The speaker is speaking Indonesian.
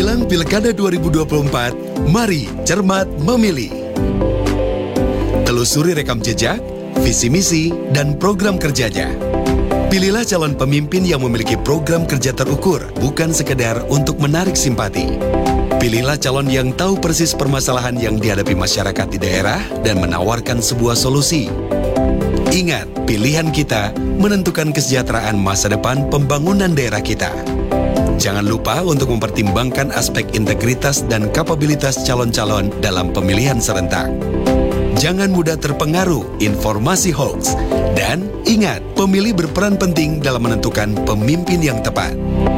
Menjelang Pilkada 2024, mari cermat memilih. Telusuri rekam jejak, visi misi, dan program kerjanya. Pilihlah calon pemimpin yang memiliki program kerja terukur, bukan sekedar untuk menarik simpati. Pilihlah calon yang tahu persis permasalahan yang dihadapi masyarakat di daerah dan menawarkan sebuah solusi. Ingat, pilihan kita menentukan kesejahteraan masa depan pembangunan daerah kita. Jangan lupa untuk mempertimbangkan aspek integritas dan kapabilitas calon-calon dalam pemilihan serentak. Jangan mudah terpengaruh informasi hoax. Dan ingat, pemilih berperan penting dalam menentukan pemimpin yang tepat.